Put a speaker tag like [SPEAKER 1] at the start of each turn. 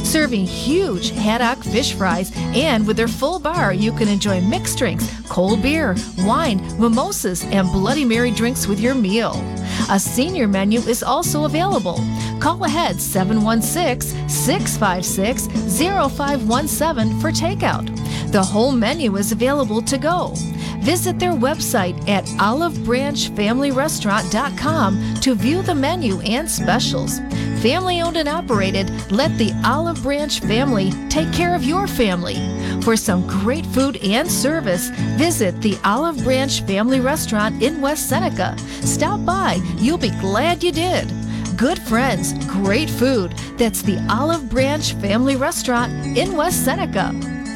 [SPEAKER 1] serving huge haddock fish fries, and with their full bar, you can enjoy mixed drinks, cold beer, wine, mimosas, and Bloody Mary drinks with your meal. A senior menu is also available. Call ahead 716-656-0517 for takeout. The whole menu is available to go. Visit their website at olivebranchfamilyrestaurant.com to view the menu and specials. Family owned and operated, let the Olive Branch family take care of your family. For some great food and service, visit the Olive Branch Family Restaurant in West Seneca. Stop by, you'll be glad you did. Good friends, great food. That's the Olive Branch Family Restaurant in West Seneca.